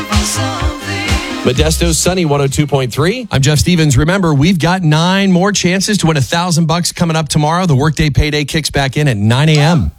Modesto's Sunny 102.3. I'm Jeff Stevens. Remember, we've got 9 more chances to win $1,000 coming up tomorrow. The Workday Payday kicks back in at 9 a.m.